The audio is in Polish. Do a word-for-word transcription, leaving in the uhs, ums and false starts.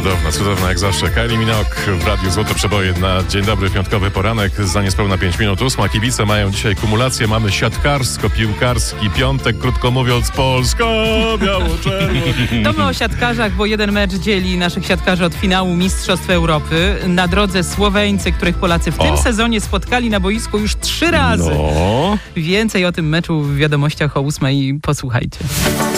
Cudowna, cudowna jak zawsze. Kylie Minogue w Radiu Złote Przeboje na dzień dobry, piątkowy poranek. Za niespełna pięć minut ósma. Kibice mają dzisiaj kumulację. Mamy siatkarsko-piłkarski piątek, krótko mówiąc Polska, biało-czerwono. To my o siatkarzach, bo jeden mecz dzieli naszych siatkarzy od finału Mistrzostw Europy. Na drodze Słoweńcy, których Polacy w tym o. sezonie spotkali na boisku już trzy razy. No. Więcej o tym meczu w wiadomościach o ósmej. Posłuchajcie.